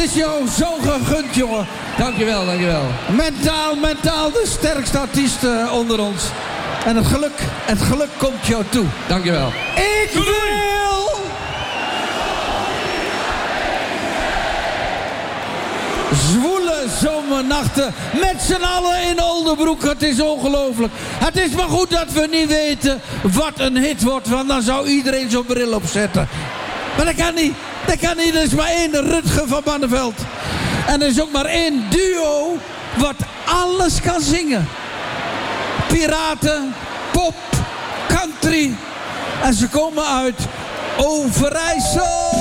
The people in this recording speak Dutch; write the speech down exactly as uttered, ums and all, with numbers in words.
is jou zo gegund, jongen. Dankjewel, dankjewel. Mentaal, mentaal de sterkste artiest uh, onder ons. En het geluk, het geluk komt jou toe. Dankjewel. Ik wil... zwoele zomernachten met z'n allen in Oldenbroek. Het is ongelooflijk. Het is maar goed dat we niet weten wat een hit wordt, want dan zou iedereen zo'n bril opzetten. Maar dat kan niet. Dat kan niet. Er is maar één Rutger van Barneveld. En er is ook maar één duo wat alles kan zingen. Piraten, pop, country. En ze komen uit Overijssel.